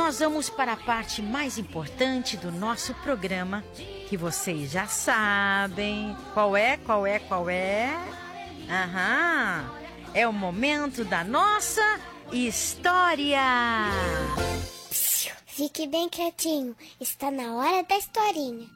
nós vamos para a parte mais importante do nosso programa, que vocês já sabem. Qual é? Aham! É o momento da nossa história! Fique bem quietinho, está na hora da historinha.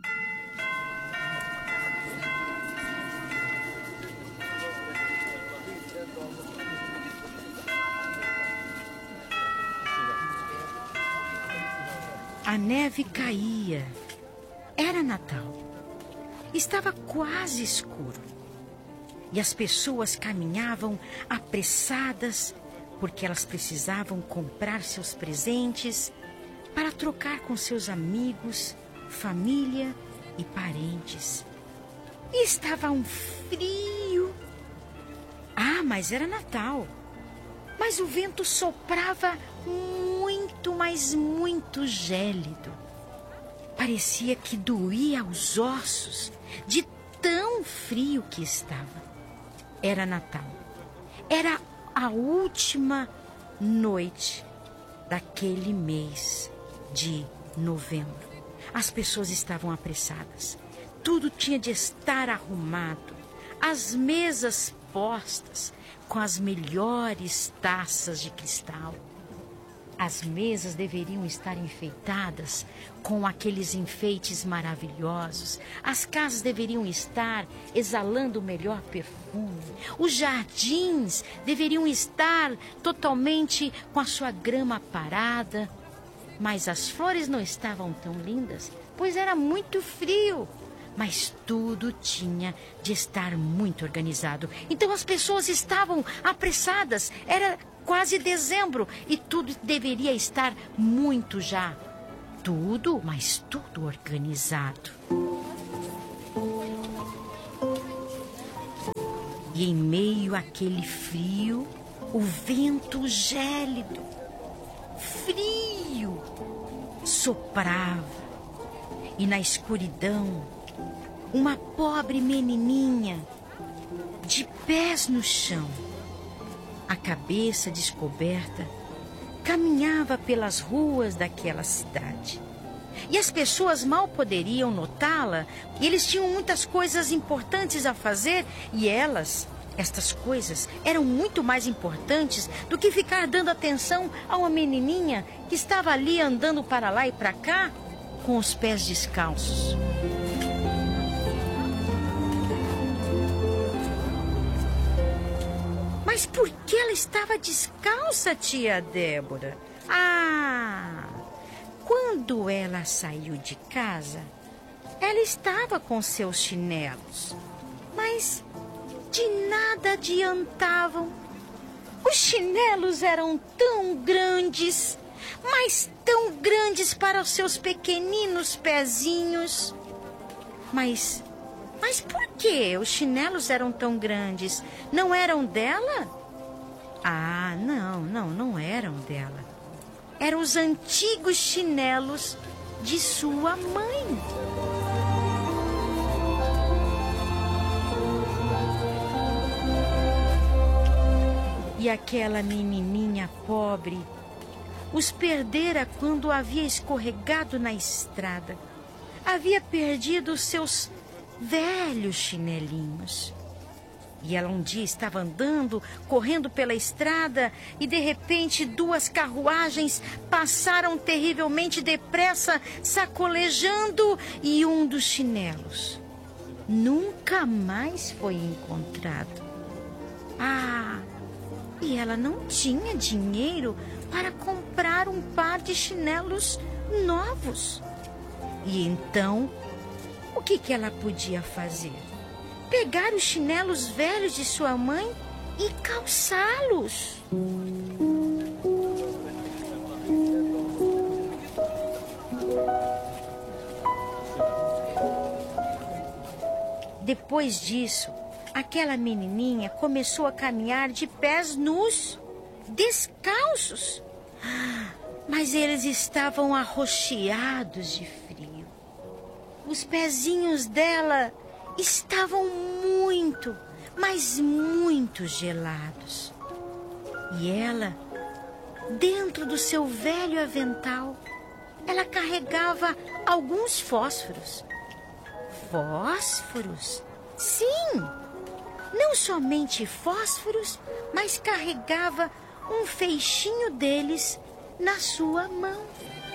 A neve caía. Era Natal. Estava quase escuro. E as pessoas caminhavam apressadas porque elas precisavam comprar seus presentes para trocar com seus amigos, família e parentes. E estava um frio. Ah, mas era Natal. Mas o vento soprava muito, mas muito gélido. Parecia que doía aos ossos de tão frio que estava. Era Natal. Era a última noite daquele mês de novembro. As pessoas estavam apressadas. Tudo tinha de estar arrumado. As mesas postas com as melhores taças de cristal. As mesas deveriam estar enfeitadas com aqueles enfeites maravilhosos. As casas deveriam estar exalando o melhor perfume. Os jardins deveriam estar totalmente com a sua grama parada. Mas as flores não estavam tão lindas, pois era muito frio. Mas tudo tinha de estar muito organizado. Então as pessoas estavam apressadas. Era quase dezembro e tudo deveria estar muito já. Tudo, mas tudo organizado. E em meio àquele frio, o vento gélido, frio, soprava. E na escuridão, uma pobre menininha, de pés no chão, a cabeça descoberta, caminhava pelas ruas daquela cidade. E as pessoas mal poderiam notá-la, e eles tinham muitas coisas importantes a fazer, e estas coisas, eram muito mais importantes do que ficar dando atenção a uma menininha que estava ali andando para lá e para cá, com os pés descalços. Mas por que ela estava descalça, tia Débora? Ah, quando ela saiu de casa, ela estava com seus chinelos. Mas de nada adiantavam. Os chinelos eram tão grandes, mas tão grandes para os seus pequeninos pezinhos. Mas por que os chinelos eram tão grandes? Não eram dela? Ah, não eram dela. Eram os antigos chinelos de sua mãe. E aquela menininha pobre os perdera quando havia escorregado na estrada. Havia perdido os seus velhos chinelinhos. E ela um dia estava andando, correndo pela estrada, e de repente 2 carruagens passaram terrivelmente depressa, sacolejando, e um dos chinelos nunca mais foi encontrado. Ah, e ela não tinha dinheiro para comprar um par de chinelos novos. E então, o que ela podia fazer? Pegar os chinelos velhos de sua mãe e calçá-los. Depois disso, aquela menininha começou a caminhar de pés nus, descalços. Mas eles estavam arroxeados de frio. Os pezinhos dela estavam muito, mas muito gelados. E ela Dentro do seu velho avental, ela carregava alguns fósforos. Fósforos? Sim! Não somente fósforos, mas carregava um feixinho deles na sua mão.